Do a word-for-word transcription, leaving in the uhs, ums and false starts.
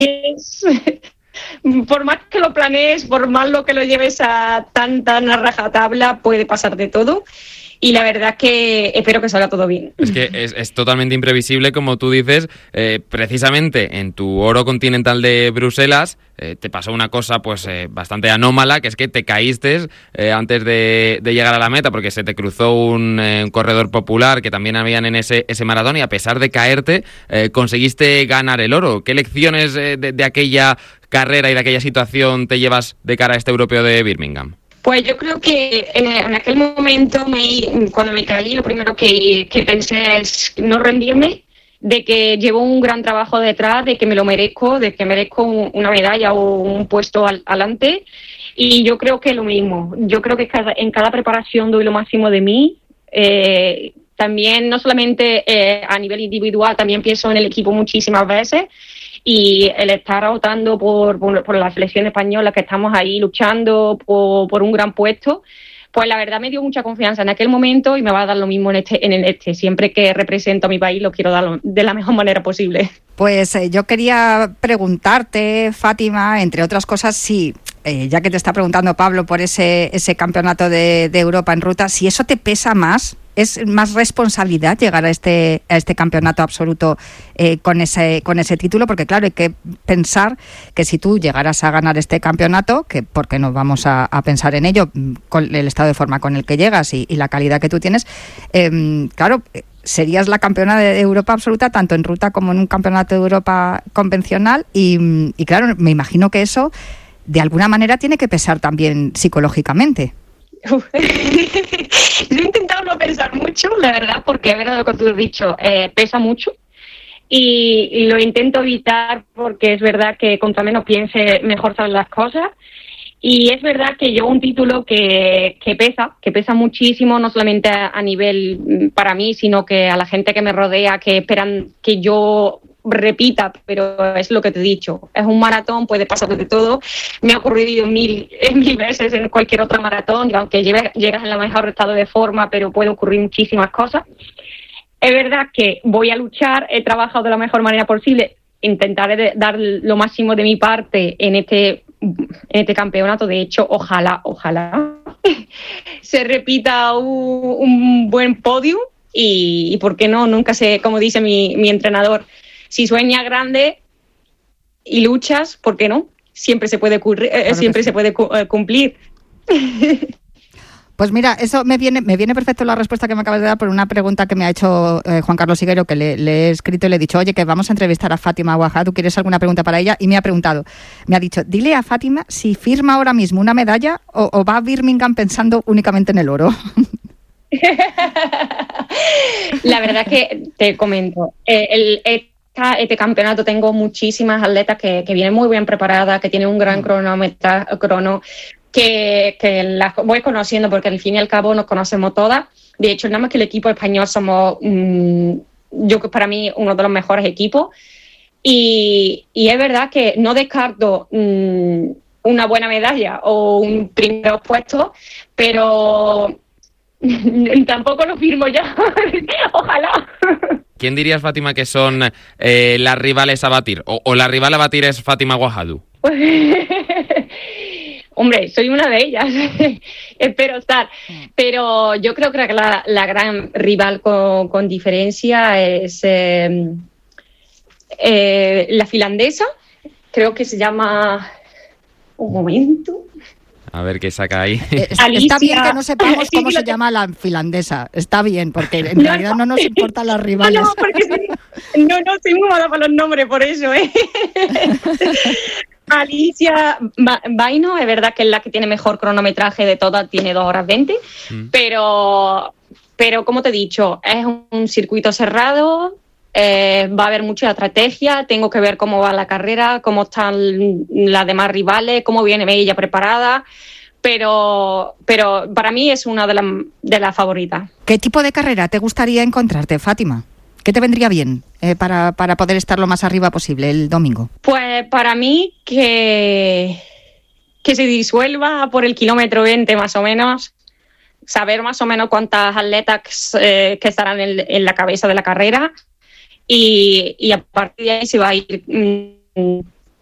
es, por más que lo planees, por más lo que lo lleves a tan, tan a rajatabla, puede pasar de todo. Y la verdad es que espero que salga todo bien. Es que es, es totalmente imprevisible, como tú dices. Eh, precisamente en tu oro continental de Bruselas eh, te pasó una cosa pues eh, bastante anómala, que es que te caíste eh, antes de, de llegar a la meta, porque se te cruzó un, eh, un corredor popular que también habían en ese, ese maratón, y a pesar de caerte eh, conseguiste ganar el oro. ¿Qué lecciones eh, de, de aquella carrera y de aquella situación te llevas de cara a este europeo de Birmingham? Pues yo creo que en, en aquel momento, me, cuando me caí, lo primero que, que pensé es no rendirme, de que llevo un gran trabajo detrás, de que me lo merezco, de que merezco una medalla o un puesto al, adelante. Y yo creo que lo mismo. Yo creo que cada, en cada preparación doy lo máximo de mí. Eh, también, no solamente eh, a nivel individual, también pienso en el equipo muchísimas veces. Y el estar votando por, por, por la selección española, que estamos ahí luchando por, por un gran puesto, pues la verdad me dio mucha confianza en aquel momento y me va a dar lo mismo en este, en el este. Siempre que represento a mi país lo quiero dar de la mejor manera posible. Pues eh, yo quería preguntarte, Fátima, entre otras cosas, si, eh, ya que te está preguntando Pablo por ese, ese campeonato de, de Europa en ruta, si eso te pesa más. ¿Es más responsabilidad llegar a este a este campeonato absoluto eh, con ese con ese título? Porque claro, hay que pensar que si tú llegaras a ganar este campeonato, que porque no vamos a, a pensar en ello, con el estado de forma con el que llegas y, y la calidad que tú tienes, eh, claro, serías la campeona de Europa absoluta tanto en ruta como en un campeonato de Europa convencional y, y claro, me imagino que eso de alguna manera tiene que pesar también psicológicamente. Yo he intentado no pensar mucho, la verdad, porque es verdad lo que tú has dicho, eh, pesa mucho y, y lo intento evitar porque es verdad que contra menos piense mejor salen las cosas. Y es verdad que llevo un título que, que pesa, que pesa muchísimo, no solamente a, a nivel para mí, sino que a la gente que me rodea, que esperan que yo repita, pero es lo que te he dicho, es un maratón, puede pasar de todo. Me ha ocurrido mil, mil veces en cualquier otro maratón, y aunque llegues, llegas en la mejor estado de forma, pero puede ocurrir muchísimas cosas. Es verdad que voy a luchar, he trabajado de la mejor manera posible, intentaré dar lo máximo de mi parte en este en este campeonato. De hecho, ojalá, ojalá se repita un, un buen podio y, y por qué no, nunca sé, como dice mi, mi entrenador, si sueñas grande y luchas, ¿por qué no? Siempre se puede, ocurrir, eh, claro siempre sí. se puede cu- eh, cumplir. Pues mira, eso me viene me viene perfecto la respuesta que me acabas de dar por una pregunta que me ha hecho eh, Juan Carlos Higuero, que le, le he escrito y le he dicho, oye, que vamos a entrevistar a Fátima Ouahadou, ¿quieres alguna pregunta para ella? Y me ha preguntado, me ha dicho, dile a Fátima si firma ahora mismo una medalla o, o va a Birmingham pensando únicamente en el oro. La verdad que te comento, eh, el, esta, este campeonato tengo muchísimas atletas que, que vienen muy bien preparadas, que tienen un gran cronómetro, crono, que, que las voy conociendo porque al fin y al cabo nos conocemos todas. De hecho, nada más que el equipo español somos, mmm, yo que para mí, uno de los mejores equipos. Y, y es verdad que no descarto mmm, una buena medalla o un primer puesto, pero tampoco lo firmo ya. Ojalá. ¿Quién dirías, Fátima, que son eh, las rivales a batir? O, ¿O la rival a batir es Fátima Ouahadou? Hombre, soy una de ellas, espero estar, pero yo creo que la, la gran rival con, con diferencia es eh, eh, la finlandesa, creo que se llama, un momento... A ver qué saca ahí. Está Alicia. Bien que no sepamos cómo sí, se te... llama la finlandesa, está bien, porque en no, realidad no nos importan las rivales. No, no, porque soy, no, no, soy muy mala para los nombres, por eso, ¿eh? Alicia Baino, es verdad que es la que tiene mejor cronometraje de todas, tiene dos horas veinte, mm. pero, pero como te he dicho, es un circuito cerrado, eh, va a haber mucha estrategia, tengo que ver cómo va la carrera, cómo están las demás rivales, cómo viene ella preparada, pero, pero para mí es una de las de las favoritas. ¿Qué tipo de carrera te gustaría encontrarte, Fátima? ¿Qué te vendría bien eh, para, para poder estar lo más arriba posible el domingo? Pues para mí que, que se disuelva por el kilómetro veinte más o menos, saber más o menos cuántas atletas eh, que estarán en, en la cabeza de la carrera y, y a partir de ahí se va a ir mmm,